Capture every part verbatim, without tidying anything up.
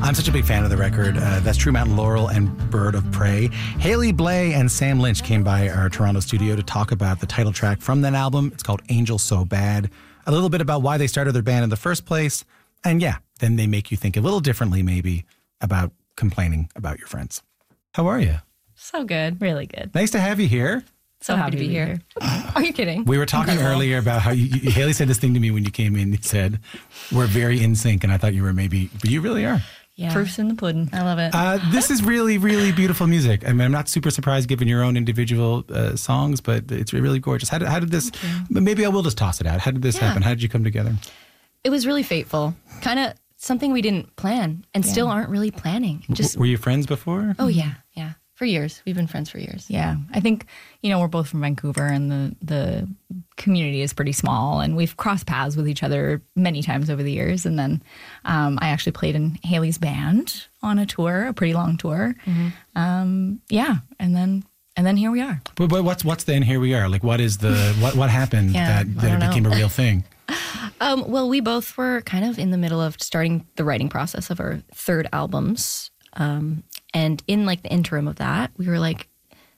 I'm such a big fan of the record. Uh, that's True Mountain Laurel and Bird of Prey. Haley Blay and Sam Lynch came by our Toronto studio to talk about the title track from that album. It's called Angel So Bad. A little bit about why they started their band in the first place. And yeah, then they make you think a little differently maybe about complaining about your friends. How are you? So good. Really good. Nice to have you here. So, so happy to be here. here. Are you kidding? We were talking earlier about how you, you, Haley said this thing to me when you came in. You said, we're very in sync. And I thought you were maybe, but you really are. Yeah. Proof's in the pudding. I love it. Uh, this is really, really beautiful music. I mean, I'm not super surprised given your own individual uh, songs, but it's really gorgeous. How did, how did this, maybe I will just toss it out. How did this yeah. happen? How did you come together? It was really fateful. Kind of something we didn't plan and yeah. still aren't really planning. Just w- Were you friends before? Oh, yeah. Yeah. For years. We've been friends for years. Yeah. I think, you know, we're both from Vancouver and the, the community is pretty small and we've crossed paths with each other many times over the years. And then um, I actually played in Haley's band on a tour, a pretty long tour. Mm-hmm. Um, yeah. And then and then here we are. But, but what's what's the and here we are? Like what is the, what, what happened yeah, that, that it became a real thing? um, well, we both were kind of in the middle of starting the writing process of our third albums. Um, and in like the interim of that, we were like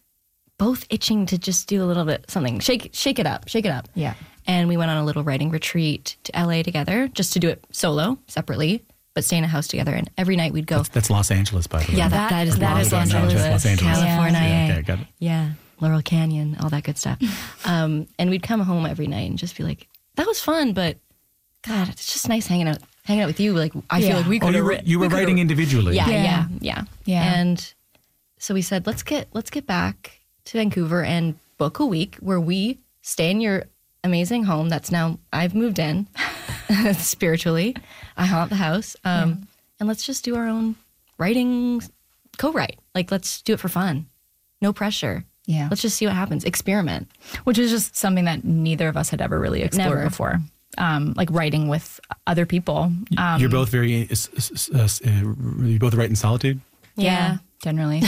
both itching to just do a little bit something, shake, shake it up, shake it up. Yeah. And we went on a little writing retreat to L A together just to do it solo, separately, but stay in a house together. And every night we'd go. That's, that's Los Angeles, by the way. Yeah, that, that is, that is Los Angeles, Los Angeles. California. Yeah, okay, got it. Yeah, Laurel Canyon, all that good stuff. um, and we'd come home every night and just be like, that was fun, but God, it's just nice hanging out. Hanging out with you, like I yeah. feel like we could. Oh, you were, you were we writing individually. Yeah, yeah, yeah, yeah, yeah. And so we said, let's get let's get back to Vancouver and book a week where we stay in your amazing home. That's now I've moved in spiritually. I haunt the house, um, yeah. and let's just do our own writing, co-write. Like let's do it for fun, no pressure. Yeah, let's just see what happens. Experiment, which is just something that neither of us had ever really explored Never. before. Um, like writing with other people. Um, You're both very, uh, uh, uh, you both write in solitude? Yeah, yeah generally.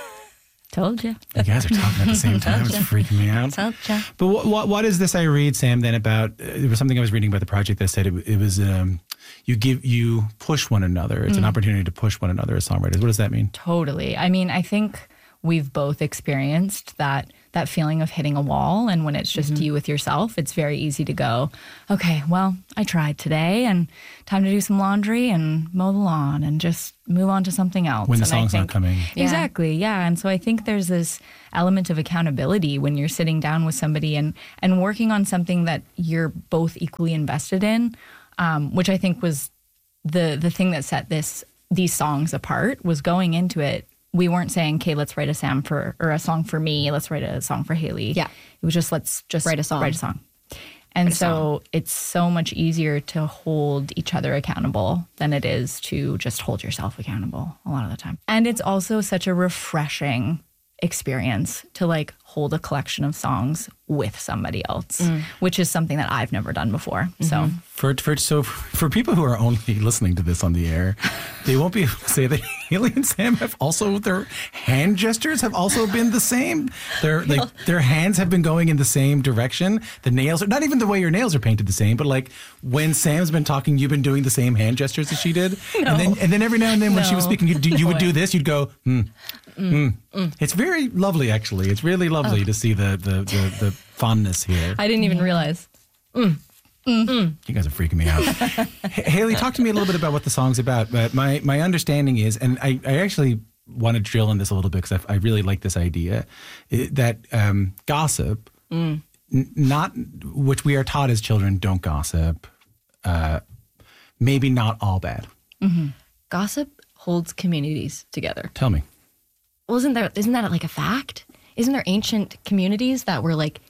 Told you. You guys are talking at the same time. It's freaking me out. Told you. But what, what, what is this I read, Sam, then about, uh, there was something I was reading about the project that said it, it was, um, you give, you push one another. It's mm. an opportunity to push one another as songwriters. What does that mean? Totally. I mean, I think we've both experienced that that feeling of hitting a wall, and when it's just mm-hmm. you with yourself, it's very easy to go, okay, well, I tried today and time to do some laundry and mow the lawn and just move on to something else. When the and song's think, not coming. Yeah. Exactly, yeah. And so I think there's this element of accountability when you're sitting down with somebody and, and working on something that you're both equally invested in, um, which I think was the the thing that set this these songs apart, was going into it. We weren't saying, okay, let's write a Sam for, or a song for me. Let's write a song for Haley. Yeah. It was just, let's just write a song. Write a song. And write a so song. It's so much easier to hold each other accountable than it is to just hold yourself accountable a lot of the time. And it's also such a refreshing experience to like hold a collection of songs with somebody else, mm. which is something that I've never done before. Mm-hmm. So for for so for people who are only listening to this on the air, they won't be able to say that Haley and Sam have also, their hand gestures have also been the same. Their like their hands have been going in the same direction. The nails are not even the way your nails are painted the same, but like when Sam's been talking, you've been doing the same hand gestures as she did. No. And then and then every now and then when no. she was speaking, you you no would way. do this. You'd go, hmm. Mm. Mm. Mm. It's very lovely, actually. It's really lovely oh. to see the, the, the, the fondness here. I didn't even realize. Mm. Mm. Mm. You guys are freaking me out. Haley, talk to me a little bit about what the song's about. But my, my understanding is, and I, I actually want to drill in this a little bit because I, I really like this idea, that um, gossip, mm. n- not which we are taught as children, don't gossip, uh, maybe not all bad. Mm-hmm. Gossip holds communities together. Tell me. Well, isn't there, isn't that like a fact? Isn't there ancient communities that were like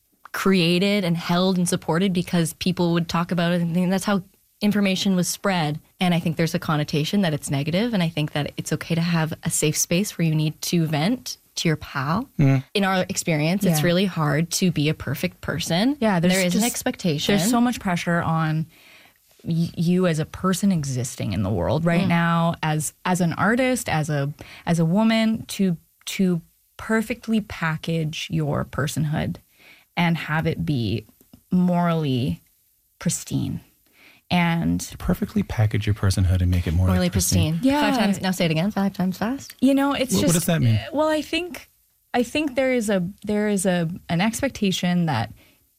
created and held and supported because people would talk about it, and that's how information was spread? And I think there's a connotation that it's negative, and I think that it's okay to have a safe space where you need to vent to your pal. Mm. In our experience, yeah. it's really hard to be a perfect person. Yeah, there is just, an expectation. There's so much pressure on you as a person existing in the world right mm. now, as as an artist, as a as a woman, to to perfectly package your personhood and have it be morally pristine. And Perfectly package your personhood and make it more Morally like pristine. pristine. Yeah. Five times. Now say it again. Five times fast. You know, it's What- what just. does that mean? Well, I think, I think there is a there is a an expectation that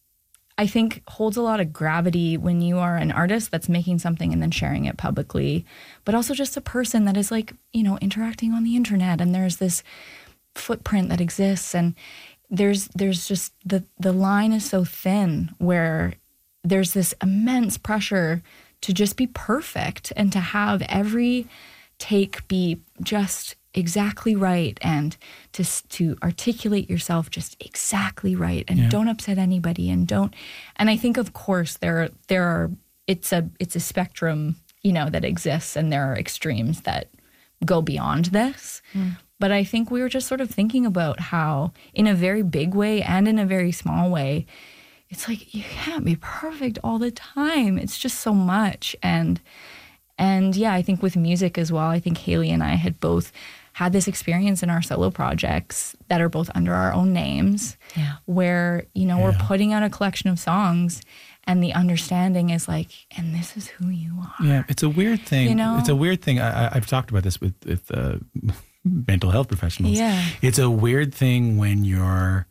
I think holds a lot of gravity when you are an artist that's making something and then sharing it publicly, but also just a person that is like, you know, interacting on the internet, and there's this footprint that exists, and there's there's just the the line is so thin where there's this immense pressure to just be perfect and to have every take be just exactly right, and to to articulate yourself just exactly right, and Yeah. don't upset anybody, and don't. And I think, of course, there there are it's a it's a spectrum, you know, that exists, and there are extremes that go beyond this. But I think we were just sort of thinking about how, in a very big way and in a very small way, it's like you can't be perfect all the time. It's just so much. And and yeah, I think with music as well, I think Haley and I had both had this experience in our solo projects that are both under our own names, Yeah. where, you know, Yeah. we're putting out a collection of songs, and the understanding is like, and this is who you are. Yeah, it's a weird thing. You know? It's a weird thing. I, I- I've talked about this with with uh, mental health professionals. Yeah. It's a weird thing when your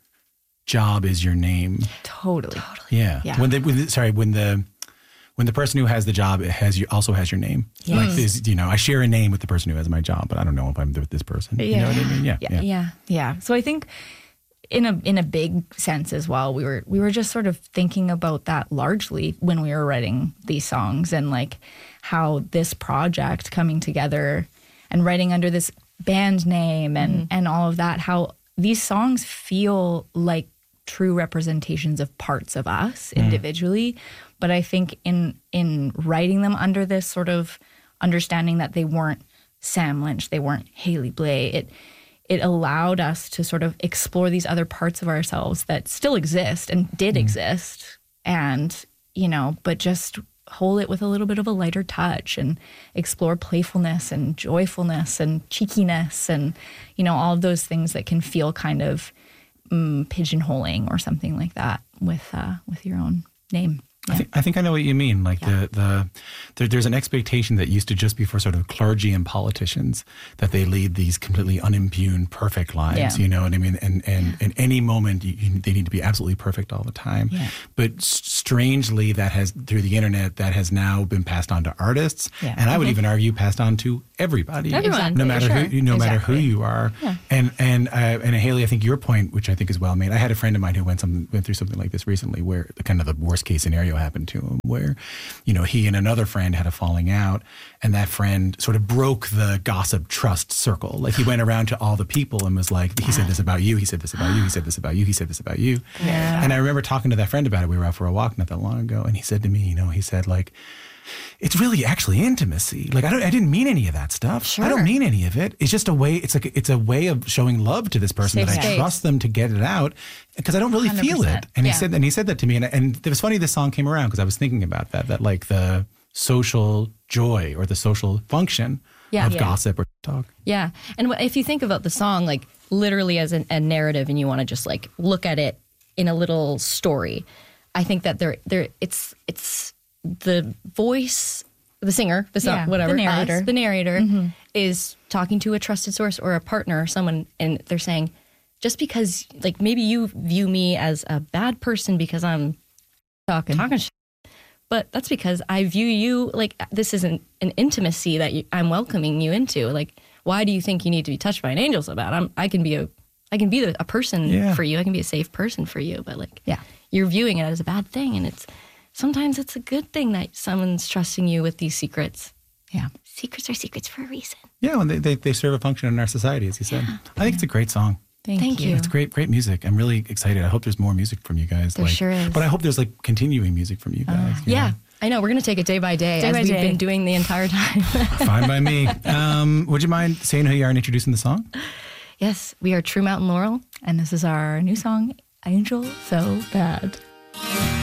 job is your name. Totally. Yeah. Yeah. When the, when the sorry when the when the person who has the job has you also has your name. Yes. Like this, you know, I share a name with the person who has my job, but I don't know if I'm with this person. You know what I mean? Yeah. Yeah, yeah, yeah. So I think in a in a big sense as well, we were we were just sort of thinking about that largely when we were writing these songs, and like how this project coming together and writing under this band name and and all of that, how these songs feel like true representations of parts of us individually. But I think in in writing them under this sort of understanding that they weren't Sam Lynch, they weren't Haley Blay, it it allowed us to sort of explore these other parts of ourselves that still exist and did exist, and, you know, but just hold it with a little bit of a lighter touch and explore playfulness and joyfulness and cheekiness and, you know, all of those things that can feel kind of mm, pigeonholing or something like that with uh, with your own name. I think I think I know what you mean. Like Yeah. the the there, there's an expectation that used to just be for sort of clergy and politicians that they lead these completely unimpugned, perfect lives. Yeah. You know what I mean? And and in any moment, you, you, they need to be absolutely perfect all the time. Yeah. But s- strangely, that has through the internet that has now been passed on to artists, Yeah. and I would even argue passed on to everybody, Everyone, no matter sure. who no matter who Exactly. you are. And and uh, and Haley, I think your point, which I think is well made. I had a friend of mine who went some went through something like this recently, where the kind of the worst case scenario happened to him, where, you know, he and another friend had a falling out, and that friend sort of broke the gossip trust circle. Like he went around to all the people and was like, he said this about you, he said this about you, he said this about you, he said this about you. Yeah. And I remember talking to that friend about it. We were out for a walk not that long ago, and he said to me, you know, he said like, it's really actually intimacy. Like I don't, I didn't mean any of that stuff. I don't Sure. mean any of it. It's just a way. It's like it's a way of showing love to this person Safe that I space. trust them to get it out because I don't really feel one hundred it. percent. And he Yeah. said, and he said that to me, and and it was funny this song came around because I was thinking about that. That like the social joy or the social function Yeah. of Yeah. gossip or talk. Yeah. And wh- if you think about the song, like literally as an, a narrative, and you want to just like look at it in a little story, I think that there, there, it's, it's the voice, the singer, the song, Yeah, whatever, the us, narrator. the narrator is talking to a trusted source or a partner or someone, and they're saying, just because like maybe you view me as a bad person because I'm Talking. talking shit, but that's because I view you like this isn't an intimacy that you, I'm welcoming you into. Like, why do you think you need to be touched by an angel so bad? I'm, I can be a, I can be the, a person Yeah. for you. I can be a safe person for you. But like, Yeah. you're viewing it as a bad thing, and it's sometimes it's a good thing that someone's trusting you with these secrets. Yeah. Secrets are secrets for a reason. Yeah, and they, they they serve a function in our society, as you said. I think it's a great song. Thank, Thank you. you. It's great, great music. I'm really excited. I hope there's more music from you guys. There like, sure is. But I hope there's like continuing music from you guys. you Yeah, know? I know. We're gonna take it day by day, Day as by we've day. been doing the entire time. Fine by me. Um, would you mind saying who you are and introducing the song? Yes, we are True Mountain Laurel. And this is our new song, Angel So Bad.